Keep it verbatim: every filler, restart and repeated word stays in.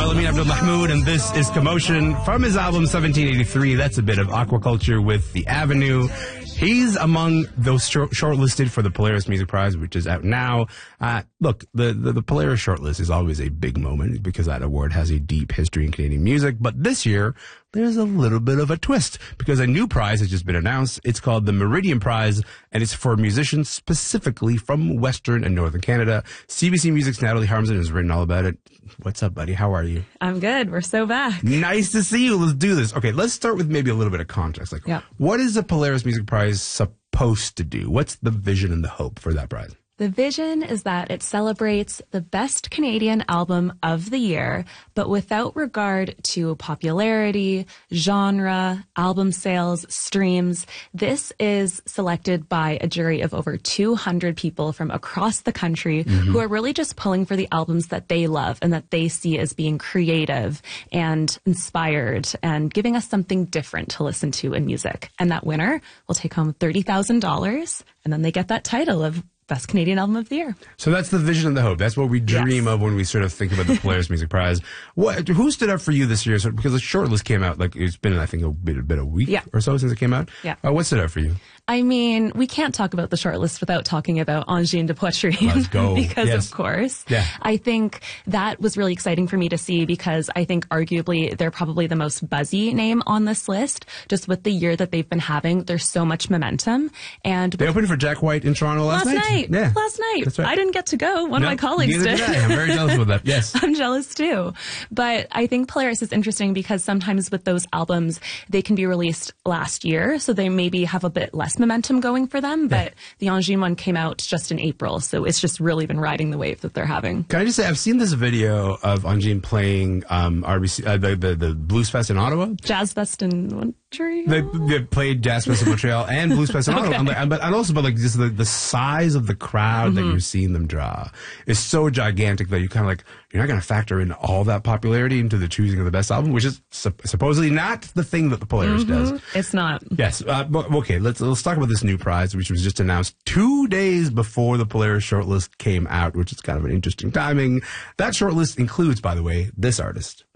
Elamin Abdul Mahmoud, and this is Commotion from his album seventeen eighty-three. That's a bit of aquaculture with The Avenue. He's among those short- shortlisted for the Polaris Music Prize, which is out now. Uh, look, the, the, the Polaris shortlist is always a big moment because that award has a deep history in Canadian music. But this year, there's a little bit of a twist because a new prize has just been announced. It's called the Meridian Prize, and it's for musicians specifically from Western and Northern Canada. C B C Music's Natalie Harmsen has written all about it. What's up, buddy? How are you? I'm good. We're so back. Nice to see you. Let's do this. Okay, let's start with maybe a little bit of context. Like, yeah. What is the Polaris Music Prize supposed to do? What's the vision and the hope for that prize? The vision is that it celebrates the best Canadian album of the year, but without regard to popularity, genre, album sales, streams. This is selected by a jury of over two hundred people from across the country mm-hmm. who are really just pulling for the albums that they love and that they see as being creative and inspired and giving us something different to listen to in music. And that winner will take home thirty thousand dollars, and then they get that title of Best Canadian Album of the Year. So that's the vision and the hope. That's what we dream yes. of when we sort of think about the Polaris Music Prize. What, who stood up for you this year? So, because the shortlist came out, like it's been, I think, a bit, a bit a week yeah. or so since it came out. Yeah. Uh, what stood up for you? I mean, we can't talk about the shortlist without talking about Angine de Poitrine. Let's go. because, yes. of course, yeah. I think that was really exciting for me to see because I think arguably they're probably the most buzzy name on this list. Just with the year that they've been having, there's so much momentum. And they opened for Jack White in Toronto last, last night. night. Yeah. Last night. That's right. I didn't get to go. One no, of my colleagues neither did. did I. I'm very jealous with that. Yes. I'm jealous too. But I think Polaris is interesting because sometimes with those albums, they can be released last year. So they maybe have a bit less momentum going for them. But yeah. the Angine one came out just in April. So it's just really been riding the wave that they're having. Can I just say, I've seen this video of Angine playing um, R B C, uh, the, the, the Blues Fest in Ottawa. Jazz Fest in Montreal. They, they played Jazz Fest in Montreal and Blues Fest in okay. Ottawa. But and also, but like just the, the size of the crowd mm-hmm. that you're seeing them draw is so gigantic that you kind of like, you're not going to factor in all that popularity into the choosing of the best album, which is su- supposedly not the thing that the Polaris mm-hmm. does. It's not. Yes. Uh, but, okay, let's let's talk about this new prize, which was just announced two days before the Polaris shortlist came out, which is kind of an interesting timing. That shortlist includes, by the way, this artist.